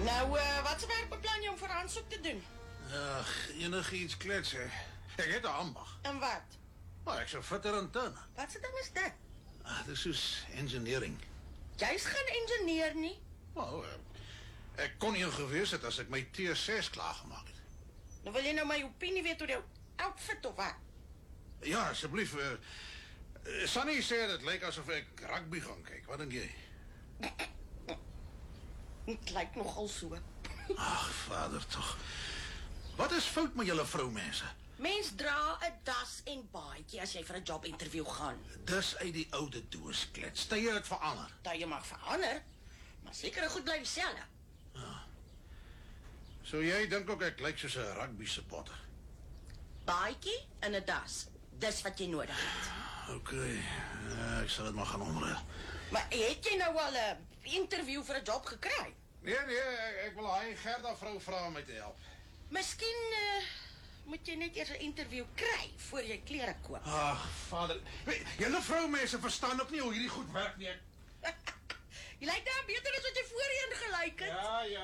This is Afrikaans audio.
Nou, wat se werk beplan jy om vir aansoek te doen? Ag, enigiets klets, hè. Ek het 'n ambag. En wat? Maar ek sou fitter in turn. Wat se ding is dit? Dis soos engineering. Jy's geen ingenieur nie. Wel, ek kon een gewees het as ek my T6 klaargemaak het. Nou wil jy nou my opinie weet oor jou outfit of wat? Ja, asseblief. Sunny sê dit lyk asof ek rugby gaan kyk. Wat dink jy? Het lyk nogal so. Ag, vader tog. Wat is fout met julle vroumense? Mens dra 'n das en baadjie as jy vir 'n jobinterview gaan. Dis uit die oude doos klets. Tye het verander. Jy mag verander, maar sekere goed bly dieselfde. So jy dink ook ek lyk soos 'n rugby supporter? Baadjie en 'n das. Dis wat jy nodig het. OK. Ek sal dit maar gaan omruil. Maar het jy nou al 'n interview vir 'n job gekry? Nee, ek wil hy Gerda vrou vra om my te help. Miskien moet jy net eers 'n interview kry voor jy klere koop. Ag, vader. Julle vroumense verstaan ook nie hoe hierdie goed werk nie. Jy lyk nou beter as wat jy voorheen gelyk het. Ja.